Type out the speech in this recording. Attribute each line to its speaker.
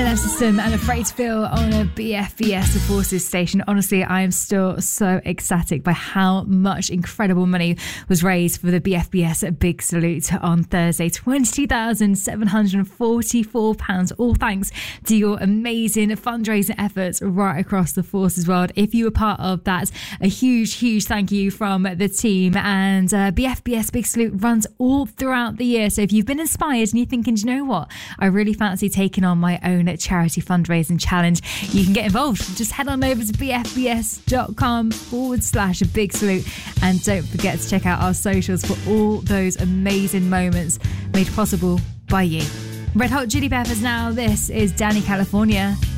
Speaker 1: Aleph System and Afraid to Feel on a BFBS The Forces station. Honestly, I am still so ecstatic by how much incredible money was raised for the BFBS Big Salute on Thursday. £22,744, all thanks to your amazing fundraising efforts right across the Forces world. If you were part of that, a huge thank you from the team. And BFBS Big Salute runs all throughout the year. So if you've been inspired and you're thinking, do you know what? I really fancy taking on my own charity fundraising challenge. You can get involved. Just head on over to bfbs.com/Big Salute. And don't forget to check out our socials for all those amazing moments made possible by you. Red Hot Chili Peppers now. This is Danny California.